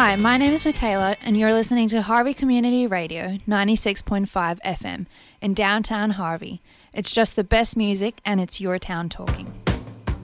Hi, my name is Michaela and you're listening to Harvey Community Radio 96.5 FM in downtown Harvey. It's just the best music and it's your town talking.